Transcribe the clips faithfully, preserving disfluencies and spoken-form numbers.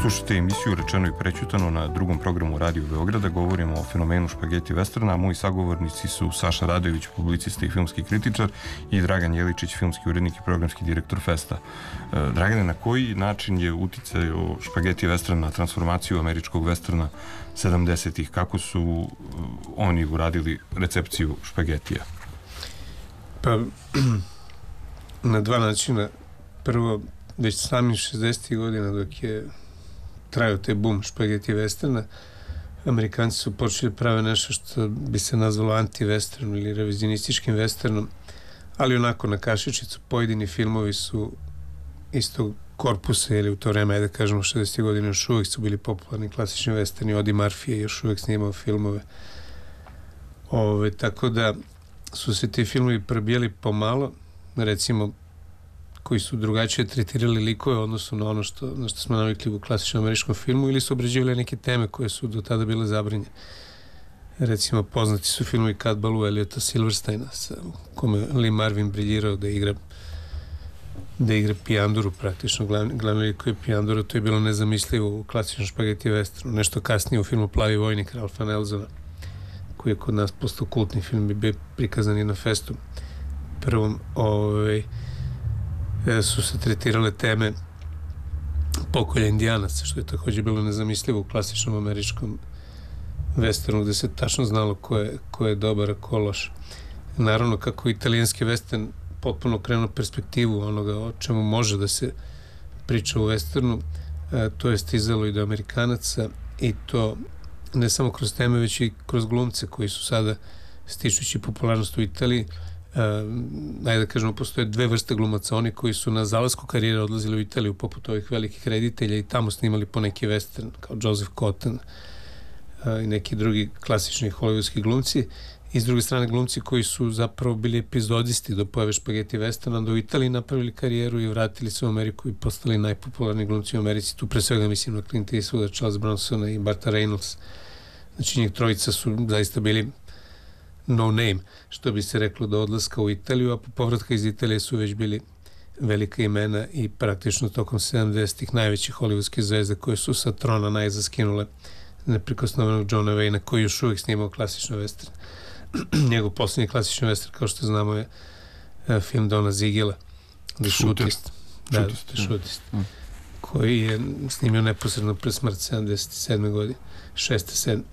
Slušajte emisiju Rečeno i prećutano na drugom programu Radio Beograda. Govorimo o fenomenu špageti westerna. Moji sagovornici su Saša Radojević, publicista i filmski kritičar, i Dragan Jeličić, filmski urednik i programski direktor Festa. Dragane, na koji način je uticaj o špageti westerna na transformaciju američkog westerna sedamdesetih? Kako su oni uradili recepciju špagetija? Pa, na dva načina. Prvo, već samih šezdesetih godina, dok je trajao taj boom špageti westerna, Amerikanci su počeli prave nešto što bi se nazvalo anti-western ili revizionističkim westernom, ali onako na kašičicu. Pojedini filmovi su istog korpusa, ili u to vreme, da kažemo, šezdesetih godina još uvek su bili popularni klasični westerni. Odi Murphy je još uvek snimao filmove. Ove, tako da su se ti filmovi probijali pomalo, recimo, koji su drugačije tretirali likove odnosno na ono što, na što smo navikli u klasičnom američkom filmu, ili su obrađivali neke teme koje su do tada bile zabranjene. Recimo, poznati su filmovi Cat Ballou Eliota Silversteina, sa kome Lee Marvin briljirao da igra da igra pijanduru, praktično glavni, glavni lik koji je pijandura. To je bilo nezamislivo u klasičnom špageti westernu. Nešto kasnije u filmu Plavi vojnik Ralfa Nelsona, koji je kod nas postao kultni film i bio prikazan i na Festu. Prvom, ovaj su se tretirale teme pokolja indijanaca, što je takođe bilo nezamislivo u klasičnom američkom westernu, gde se tačno znalo ko je, ko je dobar, a ko loš. Naravno, kako italijanski western potpuno krenuo perspektivu onoga o čemu može da se priča u westernu, to je stizalo i do Amerikanaca, i to ne samo kroz teme, već i kroz glumce koji su sada, stičući popularnost u Italiji, Uh, ajde da kažemo, postoje dve vrste glumaca. Oni koji su na zalasku karijere odlazili u Italiju poput ovih velikih reditelja i tamo snimali po neki western, kao Joseph Cotten uh, i neki drugi klasični hollywoodski glumci, i s druge strane glumci koji su zapravo bili epizodisti do pojave špageti westerna, do u Italiji napravili karijeru i vratili se u Ameriku i postali najpopularniji glumci u Americi. Tu pre svega mislim na Clint Eastwooda, Charles Bronsona i Barta Reynolds. Znači, njih trojica su zaista bili no name, što bi se reklo, do odlaska u Italiju, a po povratka iz Italije su već bili velika imena i praktično tokom sedamdesetih najvećih hollywoodske zvezde koje su sa trona najzad skinule neprikosnovenog Johna Wayne, koji još uvijek snimao klasično western. Njegov posljednji klasični western, kao što znamo, je uh, film Dona Ziegela, The Shootist, da, The Shootist, mm. koji je snimio neposredno pred smrt sedamdeset sedme godine, šeste sedme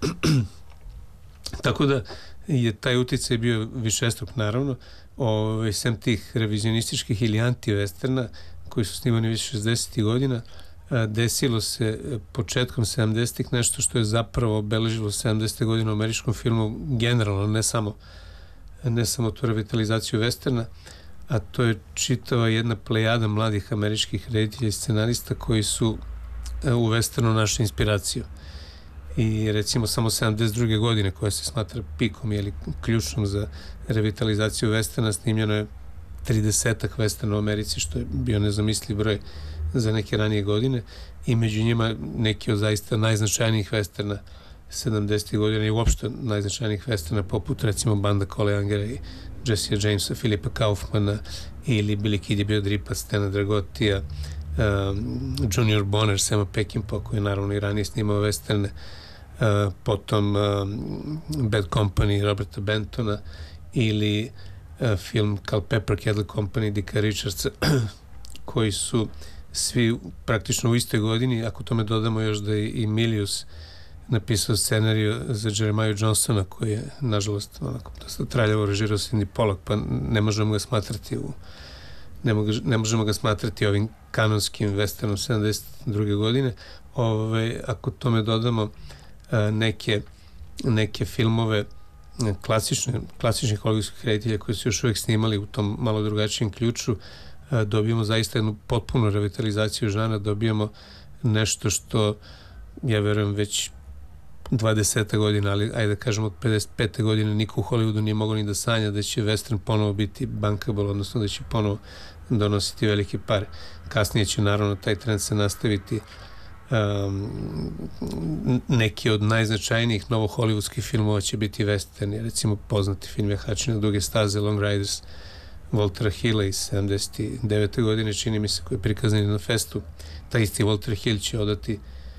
Tako da je taj uticaj bio višestruk, naravno. Ove, sem tih revizionističkih ili anti-westerna koji su snimani više šezdesetih godina, a, desilo se početkom sedamdesetih nešto što je zapravo obeležilo sedamdesete godine u američkom filmu generalno, ne samo ne samo tu revitalizaciju westerna, a to je čitava jedna plejada mladih američkih reditelja i scenarista koji su a, u westernu našli inspiraciju. I recimo samo sedamdeset druge godine, koja se smatra pikom ili ključnom za revitalizaciju westerna, snimljeno je tridesetak westerna u Americi, što je bio nezamisliv broj za neke ranije godine, i među njima neki od zaista najznačajnijih westerna sedamdesetih godina i uopšte najznačajnijih westerna, poput recimo Banda Cole Youngera i Jessea Jamesa, Filipa Kaufmana, ili Billy Kid je bio Dripa, Stena Dragotija, um, Junior Bonner, Sema Peckinpah, koji je naravno i ranije snimao westerne, Uh, potom um, Bad Company Roberta Bentona, ili uh, film Culpeper Kettle Company Dicka Richardsa, koji su svi praktično u istoj godini. Ako tome dodamo još da je i Milius napisao scenariju za Jeremiah Johnsona, koji je nažalost onako dosta traljavo režirao Sidney Pollack, pa ne možemo ga smatrati u ne, moga, ne možemo ga smatrati ovim kanonskim westernom sedamdeset druge godine. Ove, ako tome dodamo neke, neke filmove klasične, klasičnih hollywoodskih reditelja koji su još uvijek snimali u tom malo drugačijem ključu, dobijemo zaista jednu potpunu revitalizaciju žana, dobijemo nešto što, ja verujem, već dvadeseta godina, ali ajde da kažemo od pedeset pete godine niko u Hollywoodu nije mogao ni da sanja da će western ponovo biti bankable, odnosno da će ponovo donositi velike pare. Kasnije će naravno taj trend se nastaviti. Um, neki od najznačajnijih novo hollywoodskih filmova će biti westerni, recimo poznati film Jahači na duge staze, Long Riders, Waltera Hilla iz sedamdeset devete godine, čini mi se, koji je prikazan na Festu. Taj isti Walter Hill će odati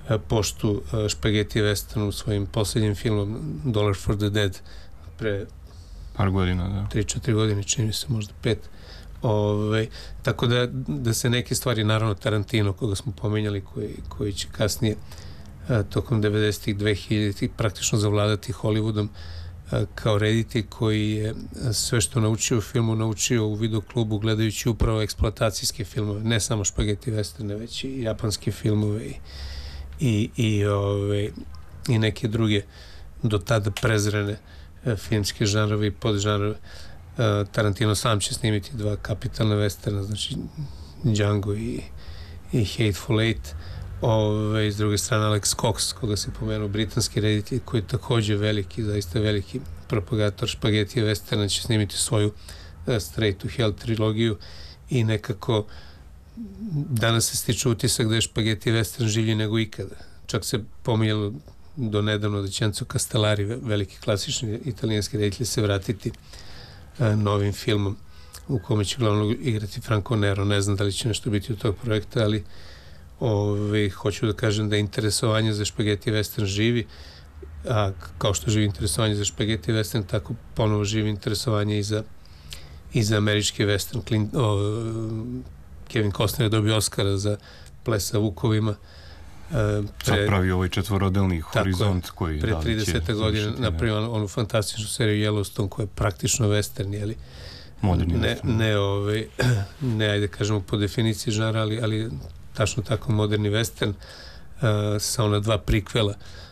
poštu špageti western u svojim posljednjim filmom Dollar for the Dead pre par godina, da. tri četiri godine, čini mi se, možda pet. Ove, tako da, da se neke stvari, naravno Tarantino, koga smo pomenjali, koji, koji će kasnije a, tokom devedesetih, dvehiljaditih praktično zavladati Hollywoodom a, kao reditelj koji je a, sve što naučio u filmu naučio u videoklubu gledajući upravo eksploatacijske filmove, ne samo špageti westerne, već i japanske filmove i, i, i, ove, i neke druge do tada prezrene a, filmske žanrove i podžanrove. Uh, Tarantino sam će snimiti dva kapitalna westerna, znači Django i, i Hateful Eight. Ove, s druge strane Alex Cox, koga se pomenuo, britanski reditelj, koji je također veliki, zaista veliki propagator špagetija westerna, će snimiti svoju uh, Straight to Hell trilogiju i nekako danas se stiče utisak da je špageti western življi nego ikada. Čak se pominjalo do nedavno da će Enzo Castellari, veliki klasični italijanski reditelj, se vratiti novim filmom u kome će glavno igrati Franco Nero. Ne znam da li će nešto biti u tog projekta, ali ove, hoću da kažem da je interesovanje za špageti western živi, a kao što živi interesovanje za špageti western, tako ponovo živi interesovanje i za, i za američki western. Clint, o, Kevin Costner je dobio Oscara za Ples sa vukovima. Pre, sad pravi ovaj četvorodelni Horizont koji pre trideset godina napravio onu fantastičnu seriju Yellowstone koja je praktično western, jeli? Moderni ne, western. Ne, ovaj, ne, ajde kažemo po definiciji žanra, ali, ali tačno tako moderni western uh, sa ona dva prikvela